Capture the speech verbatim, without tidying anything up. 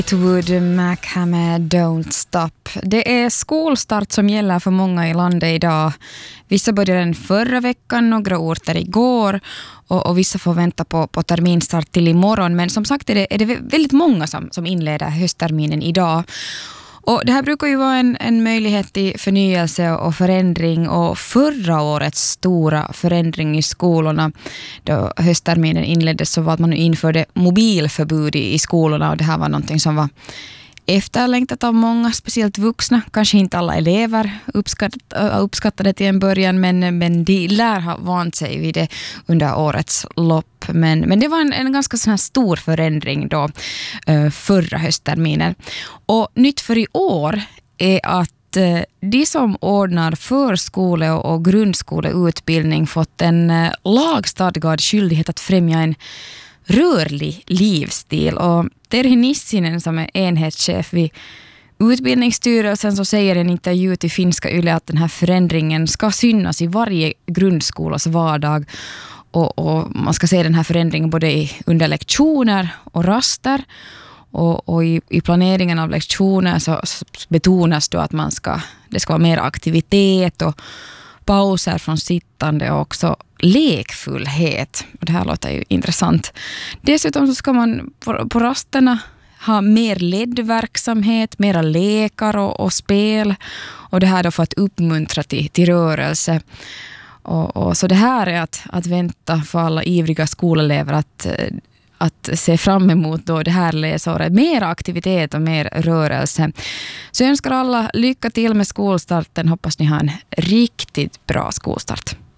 Fleetwood Mac med Don't Stop. Det är skolstart som gäller för många i landet idag. Vissa började den förra veckan, några orter igår och, och vissa får vänta på, på terminstart till imorgon. Men som sagt är det, är det väldigt många som, som inleder höstterminen idag. Och det här brukar ju vara en, en möjlighet till förnyelse och förändring, och förra årets stora förändring i skolorna då höstterminen inleddes så var att man nu införde mobilförbud i, i skolorna, och det här var någonting som var efterlängtat av många, speciellt vuxna. Kanske inte alla elever uppskatt, uppskattade till en början, men, men de lär ha vant sig vid det under årets lopp. Men, men det var en, en ganska sån här stor förändring då uh, förra höstterminen. Och nytt för i år är att uh, de som ordnar förskole- och, och grundskoleutbildning fått en uh, lagstadgad skyldighet att främja en rörlig livsstil. Och Terhi Nissinen som är enhetschef vid utbildningsstyrelsen så säger i en intervju till Finska Yle att den här förändringen ska synas i varje grundskolas vardag, och, och man ska se den här förändringen både i, under lektioner och raster, och, och i, i planeringen av lektioner så, så betonas då att man ska, det ska vara mer aktivitet och pauser från sittande och också lekfullhet. Och det här låter ju intressant. Dessutom så ska man på, på rasterna ha mer ledverksamhet, mera lekar och, och spel. Och det här då för att uppmuntra till, till rörelse. Och, och så det här är att, att vänta för alla ivriga skolelever att, att se fram emot då det här läsåret. Mer aktivitet och mer rörelse. Så jag önskar alla lycka till med skolstarten. Hoppas ni har en riktigt bra skolstart.